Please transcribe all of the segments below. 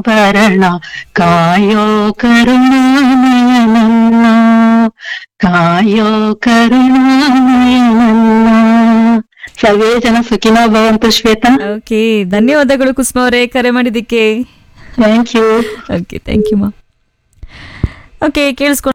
ಚಿನ್ನಾಭರಣ ಕಾಯೋ ಕರುಣಾಮಯ ನನ್ನ, ಕಾಯೋ ಕರುಣಾಮಯ ನನ್ನ. ಸರ್ವೇ ಜನ ಸುಖಿನೋ ಭವಂತು. ಶ್ವೇತಾ, ಓಕೆ, ಧನ್ಯವಾದಗಳು ಕುಸುಮ ಅವರೇ ಕರೆ ಮಾಡಿದ್ದಕ್ಕೆ. Thank you. Okay, thank you ಮಾ. ಓಕೆ, ಕೇಳಿಸ್ಕೊಂಡು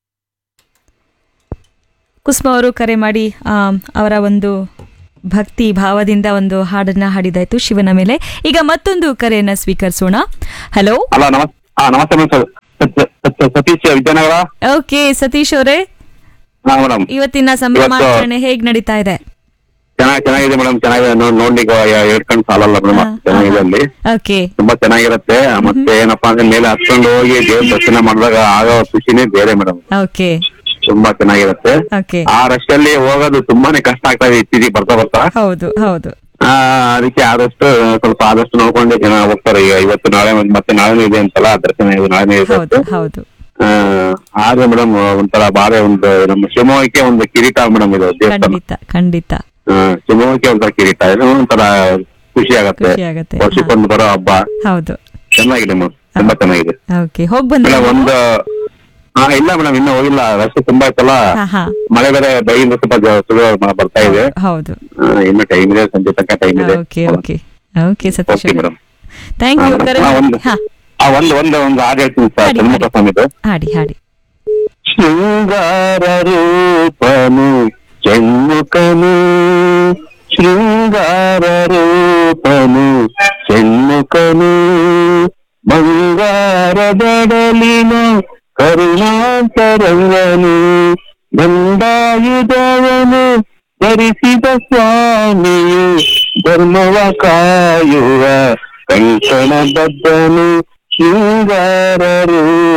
ಕುಸುಮ ಅವರು ಕರೆ ಮಾಡಿ ಅವರ ಒಂದು ಭಕ್ತಿ ಭಾವದಿಂದ ಒಂದು ಹಾಡನ್ನ ಹಾಡಿದಾಯ್ತು ಶಿವನ ಮೇಲೆ. ಈಗ ಮತ್ತೊಂದು ಕರೆಯನ್ನ ಸ್ವೀಕರಿಸೋಣ. ಹಲೋ. ಹಲೋ, ನಮಸ್ತೆ ಸತೀಶ್, ವಿದ್ಯಾನಗರ. ಓಕೆ ಸತೀಶ್ ಅವರೇ, ಮೇಡಮ್ ಇವತ್ತಿನ ಸಂಭ್ರಮಾಚರಣೆ ಹೇಗ್ ನಡೀತಾ ಇದೆ? ಚೆನ್ನಾಗಿದೆ ಮೇಡಮ್, ಚೆನ್ನಾಗಿದೆ. ನೋಡ್ಲಿಕ್ಕೆ 2 ಕಣ್ಣು ಸಾಲಲ್ಲ ಮೇಡಮ್, ಚೆನ್ನಾಗಿದೆ ಅಲ್ಲಿ. ಓಕೆ, ತುಂಬಾ ಚೆನ್ನಾಗಿರುತ್ತೆ. ಮತ್ತೆ ಏನಪ್ಪಾ ಅಂದ್ರೆ ಮೇಲೆ ಹತ್ಕೊಂಡು ಹೋಗಿ ದೇವ್ರ ದರ್ಶನ ಮಾಡಿದಾಗ ಆಗೋ ಖುಷಿನೇ ಬೇರೆ ಮೇಡಮ್. ಓಕೆ, ತುಂಬಾ ಚೆನ್ನಾಗಿರುತ್ತೆ. ಓಕೆ. ಆ ರಶ್ ಅಲ್ಲಿ ಹೋಗೋದು ತುಂಬಾನೇ ಕಷ್ಟ ಆಗ್ತಾ ಇದೆ ಇತ್ತೀಚೆಗೆ ಬರ್ತಾ. ಹೌದು ಹೌದು. ಅದಕ್ಕೆ ಆದಷ್ಟು ನೋಡ್ಕೊಂಡು ಜನ ಹೋಗ್ತಾರೆ. ಈಗ ಇವತ್ತು ನಾಳೆ ಮತ್ತೆ ನಾಳೆನೂ ಇದೆ ಅಂತಲ್ಲ, ದರ್ಶನ ಇದೆ, ನಾಳೆನೂ ಇದೆ. ಹೌದು. ಆದ್ರೆ ಮೇಡಮ್ ಒಂಥರ ಬಾಳೆ ಒಂದು ನಮ್ಮ ಶಿವಮೊಗ್ಗಕ್ಕೆ ಒಂದು ಕಿರೀಟ ಮೇಡಮ್ ಇದು ದೇವಸ್ಥಾನ. ಖಂಡಿತ. ಶಿವಮೊಗ್ಗಕ್ಕೆ ಒಂಥರ ಕಿರೀಟ, ಇದು ಒಂಥರ ಖುಷಿ ಆಗತ್ತೆ. ವರ್ಷಕ್ಕೊಂದು ಬರೋ ಹಬ್ಬ. ಹೌದು, ಚೆನ್ನಾಗಿದೆ ಮೇಡಮ್, ತುಂಬಾ ಚೆನ್ನಾಗಿದೆ. ಓಕೆ, ಹೋಗ್ ಬಂದ್ರೆ ಇಲ್ಲ ಮೇಡಮ್, ಇನ್ನೂ ಹೋಗಿಲ್ಲ. ರಸ್ತೆ ತುಂಬಾ ಇತ್ತಲ್ಲ, ಮಳೆ ಬೇರೆ ಬೆಳಗಿಂದ ಸ್ವಲ್ಪ ಬರ್ತಾ ಇದೆ. ಹೌದು, ಇನ್ನು ಟೈಮ್ ಇದೆ, ಸಂಜೆ ತನಕ ಟೈಮ್ ಇದೆ. Okay Satish madam, thank you. ಒಂದು ಹಾಡು ಹೇಳ್ತೀನಿ ಸರ್, ಷಣ್ಮುಖ ಸ್ವಾಮಿದು. ಹಾಡಿ. ಶೃಂಗಾರ ರೂಪನು ಷಣ್ಮುಖನು, ಶೃಂಗಾರ ರೂಪನು ಷಣ್ಮುಖನು, ಬಂಗಾರದಡಲಿನ ಕರುಣಾಂತರಂಗನು, ಗಂಡಾಯುಧವನು ಧರಿಸಿದ ಸ್ವಾಮಿಯು, ಧರ್ಮವ ಕಾಯುವ ಕಂಕಣ ಬದ್ಧನು, ಶೃಂಗಾರ ರೂಪ